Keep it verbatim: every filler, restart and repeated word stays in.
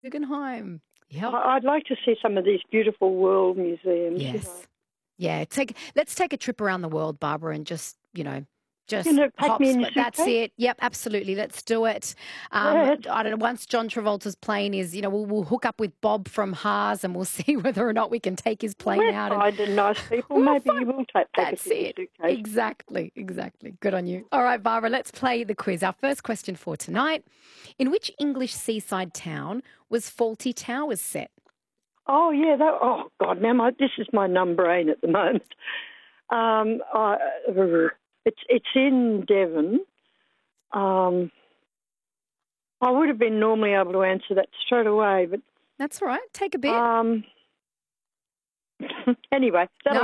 Guggenheim. Yep. I- I'd like to see some of these beautiful world museums, you know. Yes. Yeah. Take let's take a trip around the world, Barbara, and just, you know, You just know, pack me hops, in your but that's suitcase. it. Yep, absolutely. Let's do it. Um, Yes. I don't know. Once John Travolta's plane is, you know, we'll, we'll hook up with Bob from Haas and we'll see whether or not we can take his plane We're out and kind and nice people. we'll Maybe find. you will take, take us That's in your it. suitcase. Exactly. Exactly. Good on you. All right, Barbara, let's play the quiz. Our first question for tonight. In which English seaside town was Fawlty Towers set? Oh, yeah. That, oh, God, now my, this is my numb brain at the moment. Um, I, it's, it's in Devon. Um, I would have been normally able to answer that straight away, but That's all right. Take a bit. um, anyway, No, that'll